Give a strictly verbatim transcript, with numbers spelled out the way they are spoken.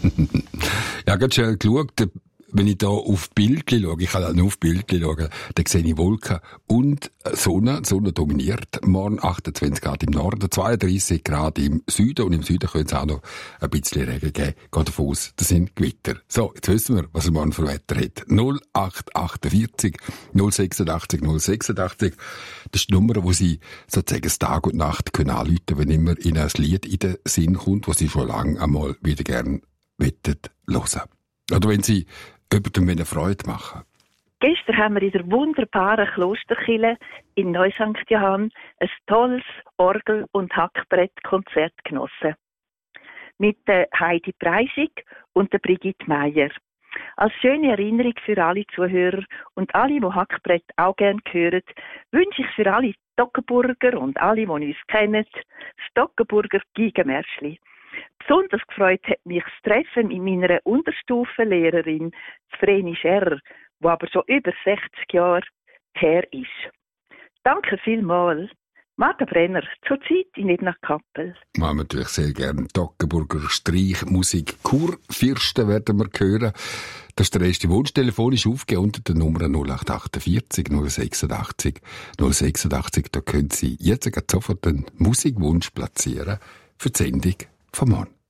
Ja, ganz schön geschaut. Wenn ich da auf Bildchen schaue, ich kann auch nur auf Bildchen schauen, dann sehe ich Wolken und Sonne. Die Sonne dominiert. Morgen achtundzwanzig Grad im Norden, zweiunddreissig Grad im Süden und im Süden könnte es auch noch ein bisschen Regen geben. Geht davon aus, das sind Gewitter. So, jetzt wissen wir, was es morgen für Wetter hat. null acht achtundvierzig null sechsundachtzig null sechsundachtzig. Das ist die Nummer, wo Sie sozusagen Tag und Nacht können anrufen, wenn immer Ihnen ein Lied in den Sinn kommt, das Sie schon lange einmal wieder gerne wettet hören. Oder wenn Sie jemandem eine Freude machen. Gestern haben wir in der wunderbaren Klosterkirche in Neu-Sankt Johann ein tolles Orgel- und Hackbrettkonzert genossen. Mit der Heidi Preisig und der Brigitte Meier. Als schöne Erinnerung für alle Zuhörer und alle, die Hackbrett auch gerne hören, wünsche ich für alle Stockenburger und alle, die uns kennen, Stockenburger Gigenmärschli. Besonders gefreut hat mich das Treffen mit meiner Unterstufenlehrerin Vreni Scherrer, die aber schon über sechzig Jahre her ist. Danke vielmals. Martha Brenner, zurzeit in Ebnach-Kappel. Machen wir natürlich sehr gerne Toggenburger Streichmusik. Kurfürsten werden wir hören. Das ist der erste Wunsch. Telefonisch aufgegeben unter der Nummer null acht achtundvierzig null sechsundachtzig null sechsundachtzig. Da können Sie jetzt sofort einen Musikwunsch platzieren für die Sendung vom Morgen.